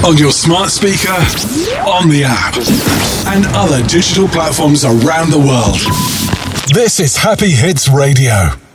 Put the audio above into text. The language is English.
On your smart speaker, on the app, and other digital platforms around the world. This is Happy Hits Radio.